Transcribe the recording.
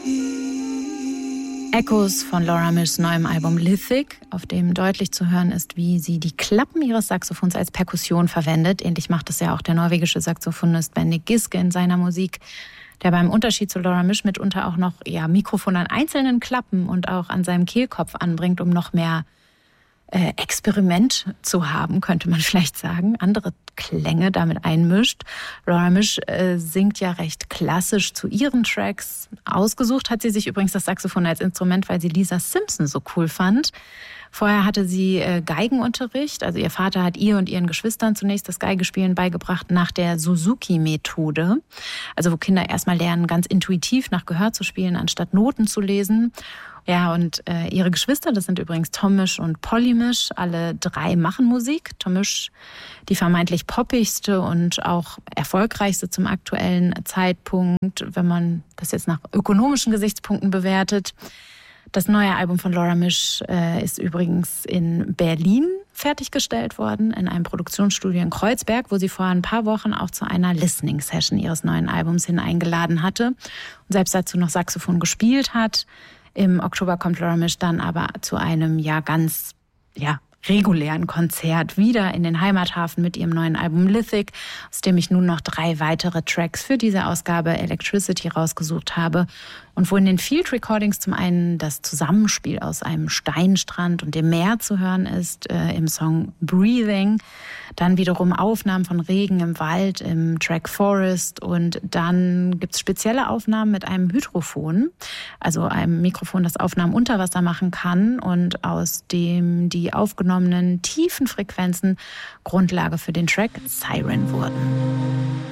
Echos von Laura Mishs neuem Album Lithic, auf dem deutlich zu hören ist, wie sie die Klappen ihres Saxophons als Perkussion verwendet. Ähnlich macht es ja auch der norwegische Saxophonist Bendik Giske in seiner Musik, der beim Unterschied zu Laura Mish mitunter auch noch Mikrofon an einzelnen Klappen und auch an seinem Kehlkopf anbringt, um noch mehr Experiment zu haben, könnte man vielleicht sagen, andere Klänge damit einmischt. Laura Mish singt ja recht klassisch zu ihren Tracks. Ausgesucht hat sie sich übrigens das Saxophon als Instrument, weil sie Lisa Simpson so cool fand. Vorher hatte sie Geigenunterricht, also ihr Vater hat ihr und ihren Geschwistern zunächst das Geigespielen beigebracht nach der Suzuki-Methode. Also wo Kinder erstmal lernen, ganz intuitiv nach Gehör zu spielen, anstatt Noten zu lesen. Ja, und ihre Geschwister, das sind übrigens Tom Misch und Polly Misch, alle drei machen Musik. Tom Misch, die vermeintlich poppigste und auch erfolgreichste zum aktuellen Zeitpunkt, wenn man das jetzt nach ökonomischen Gesichtspunkten bewertet. Das neue Album von Laura Mish ist übrigens in Berlin fertiggestellt worden, in einem Produktionsstudio in Kreuzberg, wo sie vor ein paar Wochen auch zu einer Listening-Session ihres neuen Albums hin eingeladen hatte und selbst dazu noch Saxophon gespielt hat. Im Oktober kommt Laura Mish dann aber zu einem ganz regulären Konzert wieder in den Heimathafen mit ihrem neuen Album Lithic, aus dem ich nun noch 3 weitere Tracks für diese Ausgabe Electricity rausgesucht habe und wo in den Field Recordings zum einen das Zusammenspiel aus einem Steinstrand und dem Meer zu hören ist, im Song Breathing, dann wiederum Aufnahmen von Regen im Wald im Track Forest und dann gibt's spezielle Aufnahmen mit einem Hydrophon, also einem Mikrofon, das Aufnahmen unter Wasser machen kann und aus dem die aufgenommenen tiefen Frequenzen Grundlage für den Track Siren wurden.